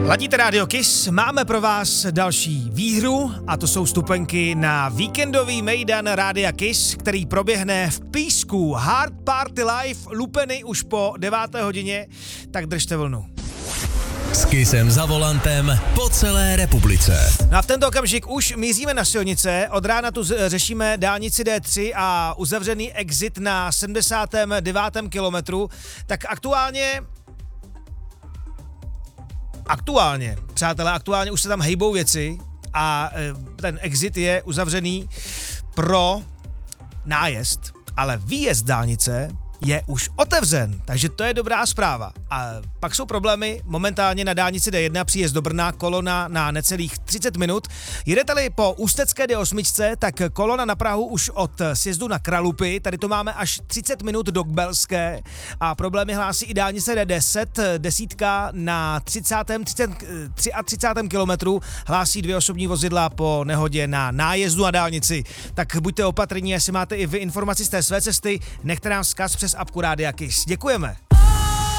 Ladíte Radio Kiss, máme pro vás další výhru a to jsou vstupenky na víkendový mejdan Rádia Kiss, který proběhne v Písku. Hard Party Live, lupeny už po 9. hodině, tak držte vlnu. S Kissem za volantem po celé republice. No a v tento okamžik už míříme na silnice, od rána tu řešíme dálnici D3 a uzavřený exit na 79. kilometru, tak aktuálně už se tam hejbou věci a ten exit je uzavřený pro nájezd, ale výjezd dálnice je už otevřen, takže to je dobrá zpráva. A pak jsou problémy momentálně na dálnici D1, příjezd do Brna, kolona na necelých 30 minut. Jedete-li po ústecké D8, tak kolona na Prahu už od sjezdu na Kralupy, tady to máme až 30 minut do Kbelské a problémy hlásí i dálnice D10, desítka na 33. kilometru, hlásí 2 osobní vozidla po nehodě na nájezdu na dálnici. Tak buďte opatrní, jestli máte i vy informaci z té své cesty, nechte nám vzkaz přes apku Rádia Kiss. Děkujeme.